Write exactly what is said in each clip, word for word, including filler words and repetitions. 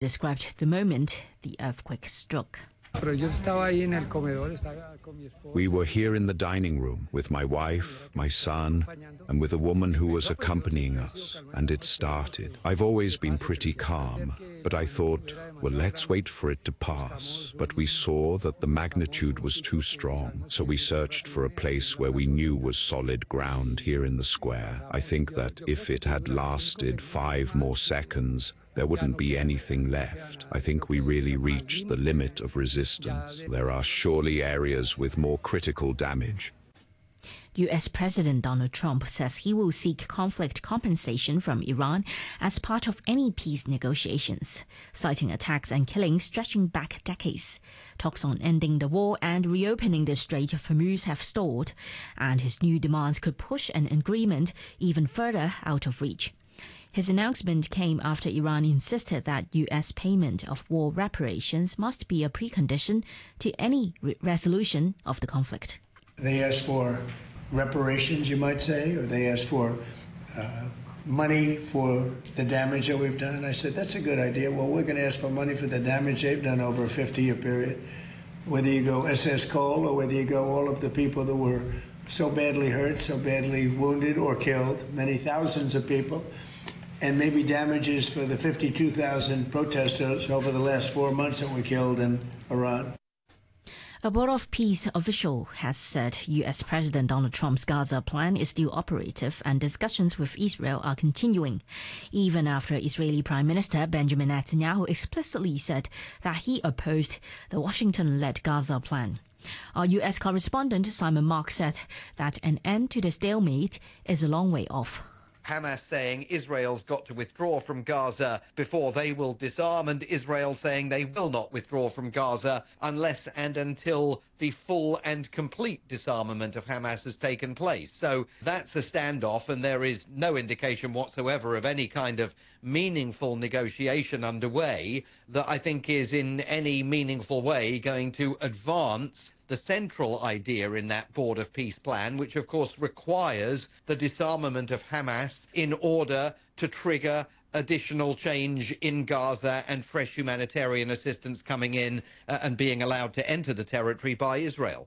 described the moment the earthquake struck. We were here in the dining room with my wife, my son, and with a woman who was accompanying us, and it started. I've always been pretty calm, but I thought, well, let's wait for it to pass. But we saw that the magnitude was too strong, so we searched for a place where we knew was solid ground here in the square. I think that if it had lasted five more seconds, there wouldn't be anything left. I think we really reached the limit of resistance. There are surely areas with more critical damage. U S President Donald Trump says he will seek conflict compensation from Iran as part of any peace negotiations, citing attacks and killings stretching back decades. Talks on ending the war and reopening the Strait of Hormuz have stalled, and his new demands could push an agreement even further out of reach. His announcement came after Iran insisted that U S payment of war reparations must be a precondition to any re- resolution of the conflict. They asked for reparations, you might say, or they asked for uh, money for the damage that we've done. And I said, that's a good idea. Well, we're going to ask for money for the damage they've done over a fifty-year period. Whether you go S S Cole or whether you go all of the people that were so badly hurt, so badly wounded or killed, many thousands of people, and maybe damages for the fifty-two thousand protesters over the last four months that were killed in Iran. A Board of Peace official has said U S President Donald Trump's Gaza plan is still operative and discussions with Israel are continuing, even after Israeli Prime Minister Benjamin Netanyahu explicitly said that he opposed the Washington-led Gaza plan. Our U S correspondent Simon Mark said that an end to the stalemate is a long way off. Hamas saying Israel's got to withdraw from Gaza before they will disarm, and Israel saying they will not withdraw from Gaza unless and until the full and complete disarmament of Hamas has taken place. So that's a standoff, and there is no indication whatsoever of any kind of meaningful negotiation underway that I think is in any meaningful way going to advance the central idea in that Board of Peace plan, which of course requires the disarmament of Hamas in order to trigger additional change in Gaza and fresh humanitarian assistance coming in uh, and being allowed to enter the territory by Israel.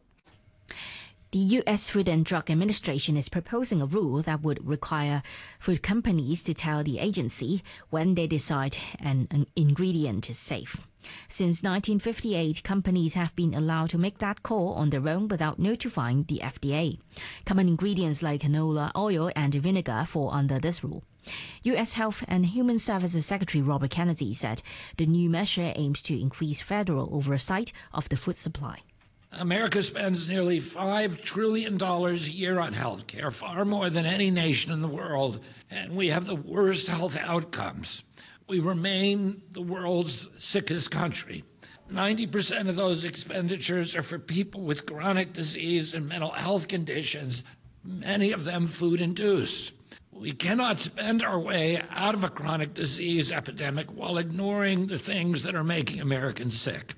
The U S Food and Drug Administration is proposing a rule that would require food companies to tell the agency when they decide an, an ingredient is safe. Since nineteen fifty-eight, companies have been allowed to make that call on their own without notifying the F D A. Common ingredients like canola oil and vinegar fall under this rule. U S Health and Human Services Secretary Robert Kennedy said the new measure aims to increase federal oversight of the food supply. America spends nearly five trillion dollars a year on health care, far more than any nation in the world, and we have the worst health outcomes. We remain the world's sickest country. ninety percent of those expenditures are for people with chronic disease and mental health conditions, many of them food-induced. We cannot spend our way out of a chronic disease epidemic while ignoring the things that are making Americans sick.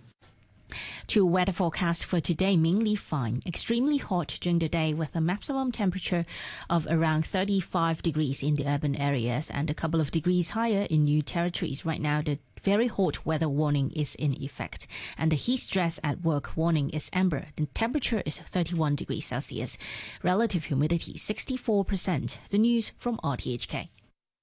To weather forecast for today, mainly fine. Extremely hot during the day with a maximum temperature of around thirty-five degrees in the urban areas and a couple of degrees higher in new territories. Right now, the very hot weather warning is in effect and the heat stress at work warning is amber. The temperature is thirty-one degrees Celsius. Relative humidity sixty-four percent. The news from R T H K.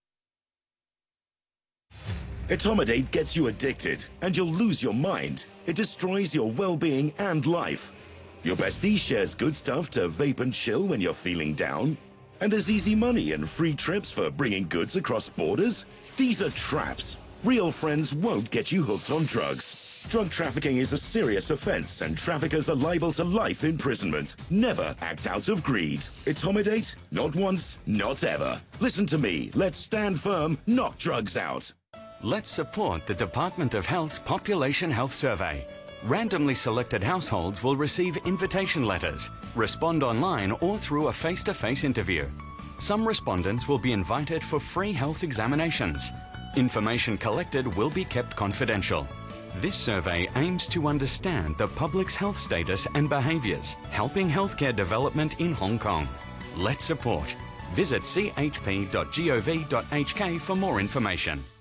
Etomidate gets you addicted, and you'll lose your mind. It destroys your well-being and life. Your bestie shares good stuff to vape and chill when you're feeling down. And there's easy money and free trips for bringing goods across borders. These are traps. Real friends won't get you hooked on drugs. Drug trafficking is a serious offense, and traffickers are liable to life imprisonment. Never act out of greed. Etomidate? Not once, not ever. Listen to me. Let's stand firm, knock drugs out. Let's support the Department of Health's Population Health Survey. Randomly selected households will receive invitation letters, respond online or through a face-to-face interview. Some respondents will be invited for free health examinations. Information collected will be kept confidential. This survey aims to understand the public's health status and behaviours, helping healthcare development in Hong Kong. Let's support. Visit c h p dot gov dot h k for more information.